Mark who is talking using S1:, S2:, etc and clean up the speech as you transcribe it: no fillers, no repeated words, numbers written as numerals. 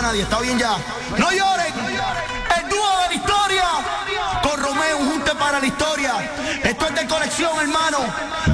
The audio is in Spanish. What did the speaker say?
S1: nadie, está bien ya. No lloren, el dúo de la historia, con Romeo, un junte para la historia. Esto es de colección, hermano.